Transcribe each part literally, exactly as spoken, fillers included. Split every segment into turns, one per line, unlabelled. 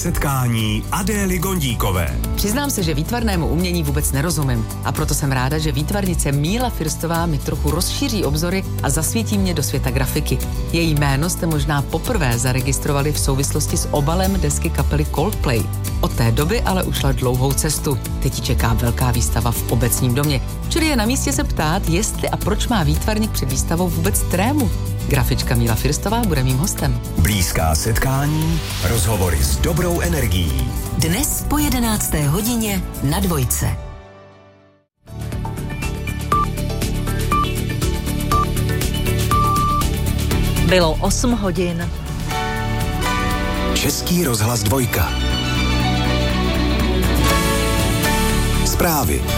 Setkání Adély Gondíkové.
Přiznám se, že výtvarnému umění vůbec nerozumím. A proto jsem ráda, že výtvarnice Míla Firstová mi trochu rozšíří obzory a zasvětí mě do světa grafiky. Její jméno jste možná poprvé zaregistrovali v souvislosti s obalem desky kapely Coldplay. Od té doby ale ušla dlouhou cestu. Teď ji čeká velká výstava v Obecním domě. Čili je na místě se ptát, jestli a proč má výtvarník před výstavou vůbec trému. Grafička Míla Firstová bude mým hostem.
Blízká setkání, rozhovory s dobrou energií.
Dnes po jedenácté hodině na Dvojce.
Bylo osm hodin.
Český rozhlas Dvojka. Zprávy.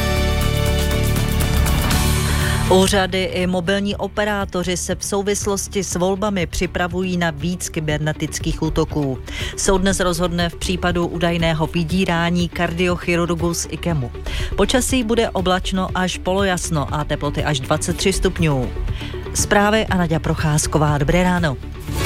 Úřady i mobilní operátoři se v souvislosti s volbami připravují na víc kybernetických útoků. Soud dnes rozhodne v případu údajného vydírání kardiochirurgu z IKEMu. Počasí bude oblačno až polojasno a teploty až dvacet tři stupňů. Zprávy a Naďa Procházková. Dobré ráno.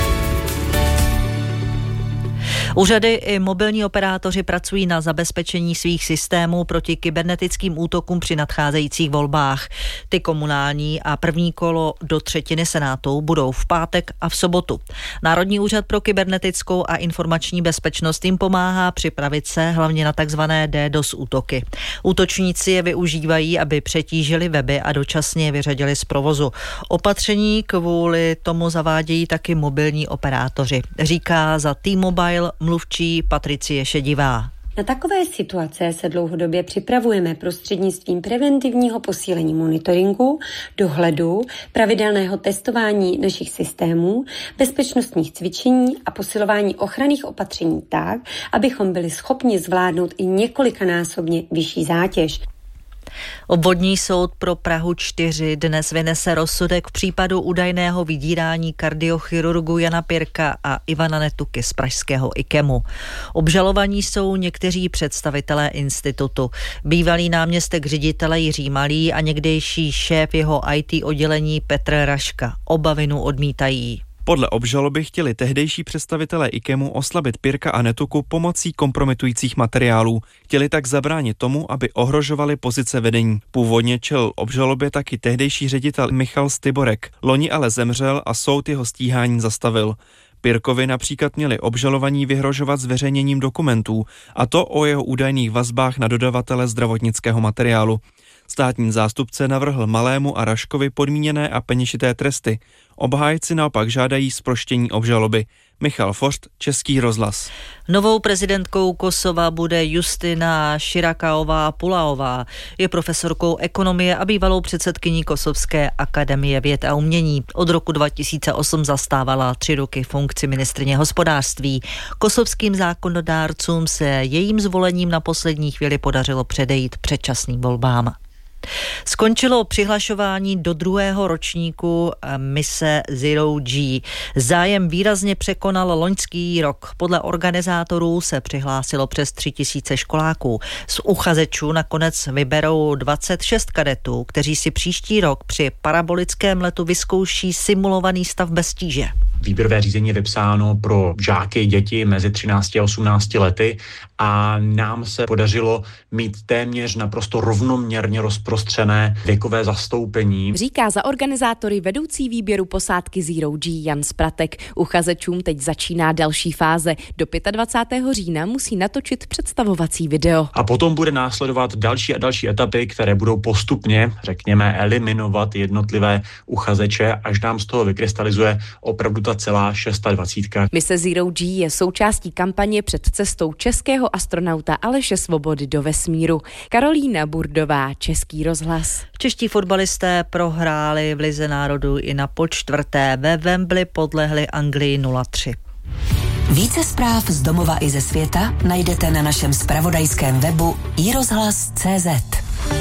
Úřady i mobilní operátoři pracují na zabezpečení svých systémů proti kybernetickým útokům při nadcházejících volbách. Ty komunální a první kolo do třetiny senátu budou v pátek a v sobotu. Národní úřad pro kybernetickou a informační bezpečnost jim pomáhá připravit se hlavně na takzvané DDoS útoky. Útočníci je využívají, aby přetížili weby a dočasně je vyřadili z provozu. Opatření kvůli tomu zavádějí taky mobilní operátoři, říká za T-Mobile mluvčí Patricie Šedivá.
Na takové situace se dlouhodobě připravujeme prostřednictvím preventivního posílení monitoringu, dohledu, pravidelného testování našich systémů, bezpečnostních cvičení a posilování ochranných opatření tak, abychom byli schopni zvládnout i několikanásobně vyšší zátěž.
Obvodní soud pro Prahu čtyři dnes vynese rozsudek v případu údajného vydírání kardiochirurgu Jana Pirka a Ivana Netuky z pražského IKEMu. Obžalovaní jsou někteří představitelé institutu. Bývalý náměstek ředitele Jiří Malý a někdejší šéf jeho í té oddělení Petr Raška. Oba vinu odmítají.
Podle obžaloby chtěli tehdejší představitelé IKEMu oslabit Pirka a Netuku pomocí kompromitujících materiálů. Chtěli tak zabránit tomu, aby ohrožovali pozice vedení. Původně čelil obžalobě taky tehdejší ředitel Michal Styborek. Loni ale zemřel a soud jeho stíhání zastavil. Pirkovi například měli obžalovaní vyhrožovat zveřejněním dokumentů, a to o jeho údajných vazbách na dodavatele zdravotnického materiálu. Státní zástupce navrhl Malému a Raškovi podmíněné a peněžité tresty. Obhájci naopak žádají zproštění obžaloby. Michal Forst, Český rozhlas.
Novou prezidentkou Kosova bude Justina Širakaová-Pulaová. Je profesorkou ekonomie a bývalou předsedkyní Kosovské akademie věd a umění. Od roku dva tisíce osm zastávala tři roky funkci ministryně hospodářství. Kosovským zákonodárcům se jejím zvolením na poslední chvíli podařilo předejít předčasným volbám. Skončilo přihlašování do druhého ročníku mise Zero G. Zájem výrazně překonal loňský rok. Podle organizátorů se přihlásilo přes tři tisíce školáků. Z uchazečů nakonec vyberou dvacet šest kadetů, kteří si příští rok při parabolickém letu vyzkouší simulovaný stav bez tíže.
Výběrové řízení je vypsáno pro žáky, děti mezi třinácti a osmnácti lety a nám se podařilo mít téměř naprosto rovnoměrně rozprostřené věkové zastoupení.
Říká za organizátory vedoucí výběru posádky Zero G Jan Spratek. Uchazečům teď začíná další fáze. Do dvacátého pátého října musí natočit představovací video.
A potom bude následovat další a další etapy, které budou postupně, řekněme, eliminovat jednotlivé uchazeče, až nám z toho vykrystalizuje opravdu ta celá šestadvacítka.
Mise Zero G je součástí kampaně před cestou českého astronauta Aleše Svobody do vesmíru. Karolína Burdová, Český rozhlas.
Čeští fotbalisté prohráli v Lize národů i na počtvrté. Ve Wembley podlehli Anglii nula tři.
Více zpráv z domova i ze světa najdete na našem zpravodajském webu i rozhlas tečka cé zet.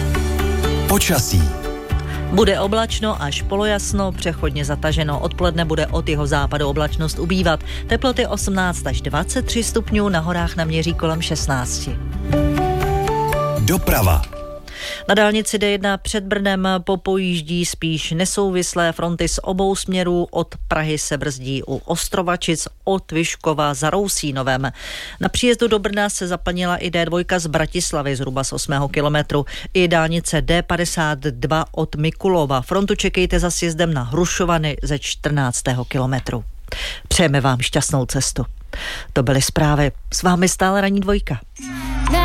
Počasí.
Bude oblačno až polojasno, přechodně zataženo. Odpoledne bude od jeho západu oblačnost ubývat. Teploty osmnáct až dvacet tři stupňů, na horách naměří kolem šestnáct.
Doprava.
Na dálnici D jedna před Brnem popojíždí spíš nesouvislé fronty z obou směrů. Od Prahy se brzdí u Ostrovačic, od Vyškova za Rousínovem. Na příjezdu do Brna se zaplnila i D dva z Bratislavy zhruba z osmého kilometru. I dálnice D padesát dva od Mikulova. Frontu čekejte za sjezdem na Hrušovany ze čtrnáctého kilometru. Přejeme vám šťastnou cestu. To byly zprávy. S vámi stále Ranní dvojka.